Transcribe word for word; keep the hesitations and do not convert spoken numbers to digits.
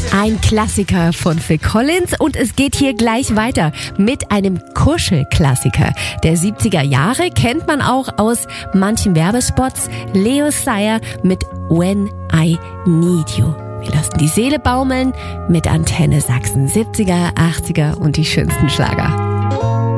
Ein Klassiker von Phil Collins und es geht hier gleich weiter mit einem Kuschelklassiker der siebziger Jahre. Kennt man auch aus manchen Werbespots. Leo Sayer mit When I Need You. Wir lassen die Seele baumeln mit Antenne Sachsen. siebziger, achtziger und die schönsten Schlager.